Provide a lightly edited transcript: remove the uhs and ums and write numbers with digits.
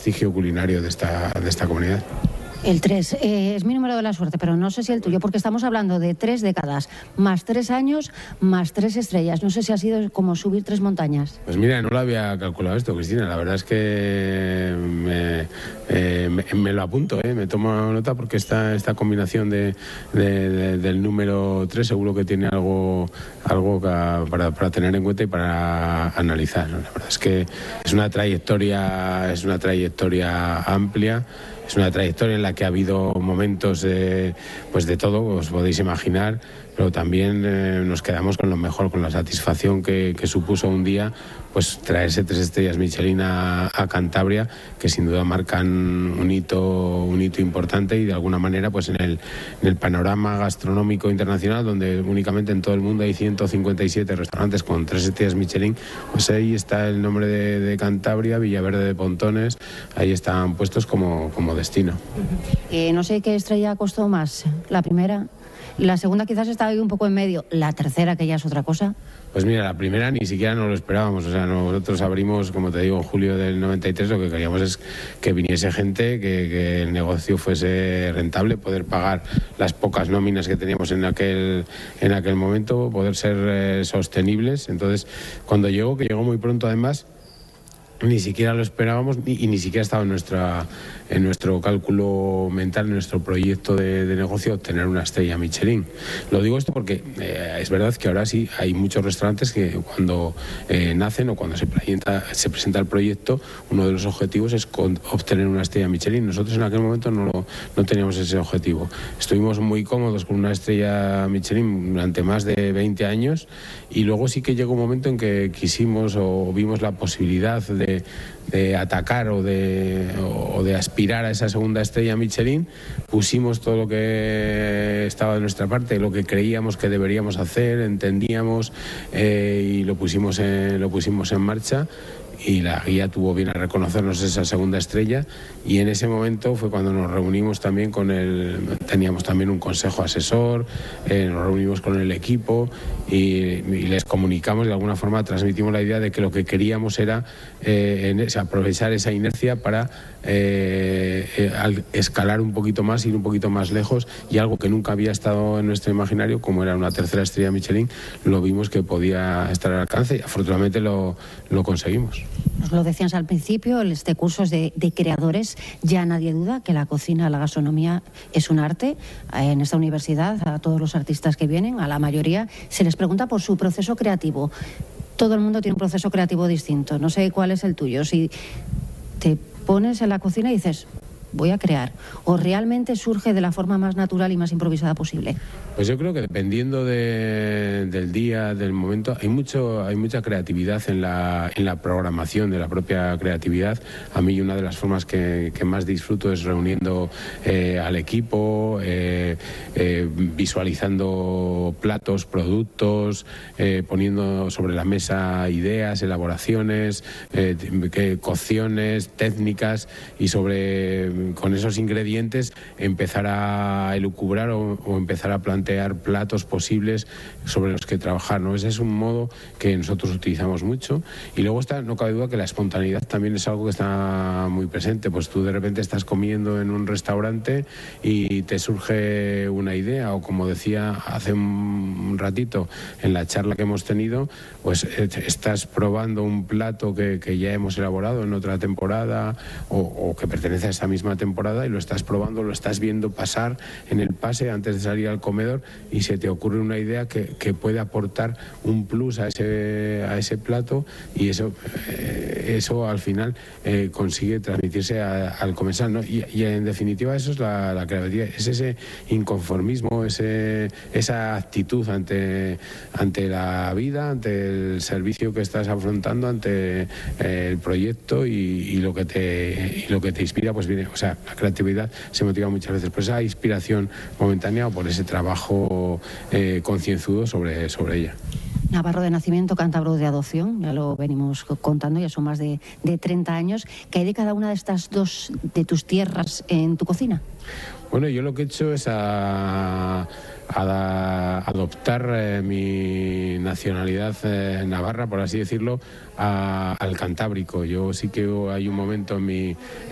prestigio culinario de esta comunidad. El 3 es mi número de la suerte, pero no sé si el tuyo, porque estamos hablando de 3 décadas, más 3 años, más 3 estrellas. No sé si ha sido como subir 3 montañas. Pues mira, no lo había calculado esto, Cristina. La verdad es que me lo apunto, me tomo nota, porque esta combinación del número 3 seguro que tiene algo para tener en cuenta y para analizar, ¿no? La verdad es que es una trayectoria amplia. Es una trayectoria en la que ha habido momentos pues de todo, os podéis imaginar, pero también nos quedamos con lo mejor, con la satisfacción que supuso un día pues traerse 3 estrellas Michelin a Cantabria, que sin duda marcan un hito importante, y de alguna manera pues en el panorama gastronómico internacional, donde únicamente en todo el mundo hay 157 restaurantes con 3 estrellas Michelin, pues ahí está el nombre de Cantabria, Villaverde de Pontones, ahí están puestos como destino. No sé qué estrella costó más, la primera. La segunda quizás estaba ahí un poco en medio. La tercera, que ya es otra cosa. Pues mira, la primera ni siquiera nos lo esperábamos. O sea, nosotros abrimos, como te digo, en julio del 93. Lo que queríamos es que viniese gente, que el negocio fuese rentable, poder pagar las pocas nóminas que teníamos en aquel momento, poder ser sostenibles. Entonces, cuando llegó, que llegó muy pronto además, ni siquiera lo esperábamos y ni siquiera estaba en nuestro cálculo mental, en nuestro proyecto de negocio, obtener una estrella Michelin. Lo digo esto porque es verdad que ahora sí hay muchos restaurantes que cuando nacen o cuando se presenta el proyecto, uno de los objetivos es obtener una estrella Michelin. Nosotros en aquel momento no teníamos ese objetivo. Estuvimos muy cómodos con una estrella Michelin durante más de 20 años, y luego sí que llegó un momento en que quisimos o vimos la posibilidad de atacar o de aspirar a esa segunda estrella Michelin. Pusimos todo lo que estaba de nuestra parte, lo que creíamos que deberíamos hacer, entendíamos, y lo pusimos en marcha. Y la guía tuvo bien a reconocernos esa segunda estrella, y en ese momento fue cuando nos reunimos también teníamos también un consejo asesor, nos reunimos con el equipo y les comunicamos, de alguna forma transmitimos la idea de que lo que queríamos era aprovechar esa inercia para escalar un poquito más, ir un poquito más lejos, y algo que nunca había estado en nuestro imaginario, como era una tercera estrella Michelin, lo vimos que podía estar al alcance, y afortunadamente lo conseguimos. Nos lo decías al principio, este curso es de creadores. Ya nadie duda que la cocina, la gastronomía es un arte. En esta universidad, a todos los artistas que vienen, a la mayoría, se les pregunta por su proceso creativo. Todo el mundo tiene un proceso creativo distinto. No sé cuál es el tuyo. Si te pones en la cocina y dices, voy a crear, o realmente surge de la forma más natural y más improvisada posible. Pues yo creo que dependiendo del día, del momento, hay mucha creatividad en la programación de la propia creatividad. A mí una de las formas que más disfruto es reuniendo al equipo, visualizando platos, productos, poniendo sobre la mesa ideas, elaboraciones, cocciones, técnicas, y con esos ingredientes empezar a elucubrar o empezar a plantear platos posibles sobre los que trabajar, ¿no? Ese es un modo que nosotros utilizamos mucho. Y luego no cabe duda que la espontaneidad también es algo que está muy presente. Pues tú de repente estás comiendo en un restaurante y te surge una idea, o como decía hace un ratito en la charla que hemos tenido, pues estás probando un plato que ya hemos elaborado en otra temporada o que pertenece a esa misma temporada, y lo estás probando, lo estás viendo pasar en el pase antes de salir al comedor, y se te ocurre una idea que puede aportar un plus a ese plato, y eso al final consigue transmitirse al comensal, ¿no? Y en definitiva eso es la creatividad, es ese inconformismo, esa actitud ante la vida, ante el servicio que estás afrontando, ante el proyecto, y lo que te inspira, pues viene, o sea, la creatividad se motiva muchas veces por esa inspiración momentánea o por ese trabajo concienzudo sobre ella. Navarro de nacimiento, cántabro de adopción, ya lo venimos contando, ya son más de 30 años. ¿Qué hay de cada una de estas dos de tus tierras en tu cocina? Bueno, yo lo que he hecho es adoptar mi nacionalidad navarra, por así decirlo, al cantábrico. Yo sí que hay un momento en